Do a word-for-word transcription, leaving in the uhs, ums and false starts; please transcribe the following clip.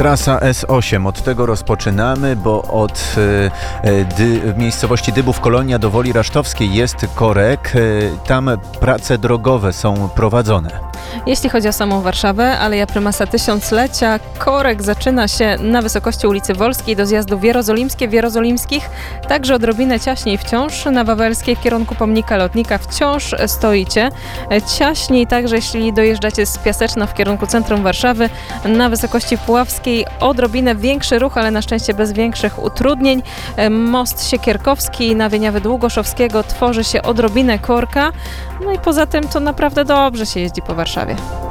Trasa S osiem, od tego rozpoczynamy, bo od e, dy, miejscowości Dybów Kolonia do Woli Rasztowskiej jest korek. E, tam prace drogowe są prowadzone. Jeśli chodzi o samą Warszawę, Aleja Prymasa Tysiąclecia, korek zaczyna się na wysokości ulicy Wolskiej do zjazdu w Jerozolimskie, w Jerozolimskich, także odrobinę ciaśniej wciąż, na Wawelskiej w kierunku pomnika lotnika wciąż stoicie. Ciaśniej także, jeśli dojeżdżacie z Piaseczna w kierunku centrum Warszawy, na wysokości Puławskiej odrobinę większy ruch, ale na szczęście bez większych utrudnień. Most Siekierkowski na Wieniawy Długoszowskiego tworzy się odrobinę korka, no i poza tym to naprawdę dobrze się jeździ po Warszawie.